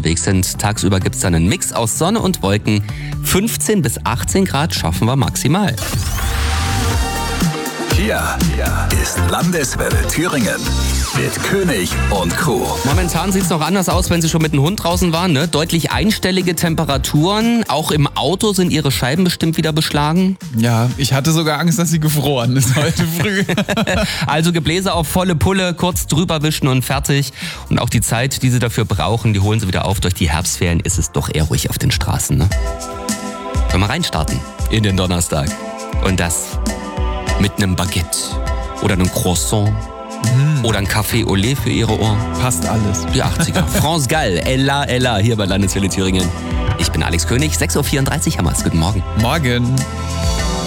unterwegs sind. Tagsüber gibt es dann einen Mix aus Sonne und Wolken. 15 bis 18 Grad schaffen wir maximal. Hier ist Landeswelle Thüringen mit König und Crew. Momentan sieht es noch anders aus, wenn Sie schon mit dem Hund draußen waren. Ne? Deutlich einstellige Temperaturen. Auch im Auto sind Ihre Scheiben bestimmt wieder beschlagen. Ja, ich hatte sogar Angst, dass sie gefroren ist heute früh. Also Gebläse auf volle Pulle, kurz drüber wischen und fertig. Und auch die Zeit, die Sie dafür brauchen, die holen Sie wieder auf. Durch die Herbstferien ist es doch eher ruhig auf den Straßen. Ne? Können wir reinstarten in den Donnerstag. Und das mit einem Baguette oder einem Croissant. Oder ein Café au lait für Ihre Ohren. Passt alles. Die 80er. France Gall, Ella, hier bei Landeswelle Thüringen. Ich bin Alex König, 6.34 Uhr haben wir es. Guten Morgen. Morgen.